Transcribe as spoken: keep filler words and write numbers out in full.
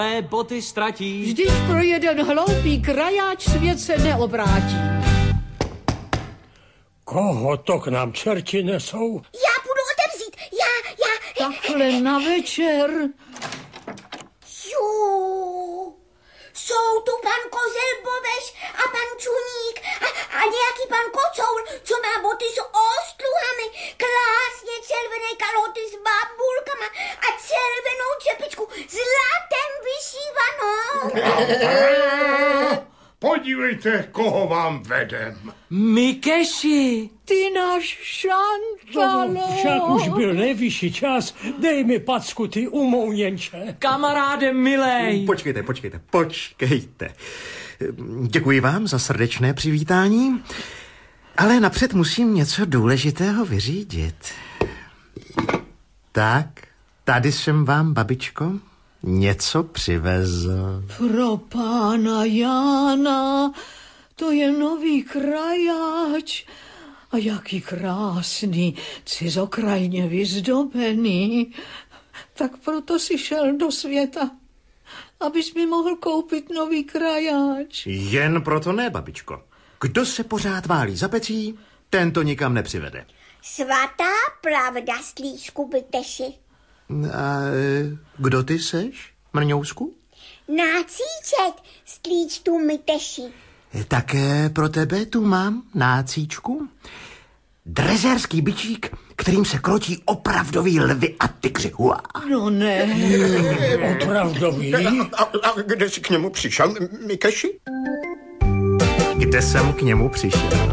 boty ztratí. Vždyť pro jeden hloupý krajáč svět se neobrátí. Koho to k nám čerti nesou? Já budu otevřít, já, já... Takhle na večer. Jo, jsou tu pan Kozel Bobeš a pan Čuník a, a nějaký pan Kocoul, co má boty s ostluhami, krásně červené kaloty s babulkama a červenou čepičku zlatem vyšívanou. Podívejte, koho vám vedem. Mikeši. Ty náš Šantalo. Však už byl nejvyšší čas. Dej mi packu, ty umouněnče. Kamaráde milej. Počkejte, počkejte, počkejte. Děkuji vám za srdečné přivítání, ale napřed musím něco důležitého vyřídit. Tak, tady jsem vám, babičko, něco přivezl. Pro pána Jána, to je nový krajáč. A jaký krásný, cizokrajně vyzdobený. Tak proto si šel do světa, abys mi mohl koupit nový krajáč. Jen proto ne, babičko. Kdo se pořád válí za pecí, ten to nikam nepřivede. Svatá pravda, Slíčku Byteši. A kdo ty seš, Mrňousku? Nácíček, Slíčku Myteši. Tak pro tebe tu mám nácíčku. Drezérský bičík, kterým se krotí opravdový lvy a tygři. Hua. No ne. Opravdový? A, a kde jsi k němu přišel, Mikeši? Kde jsem k němu přišel?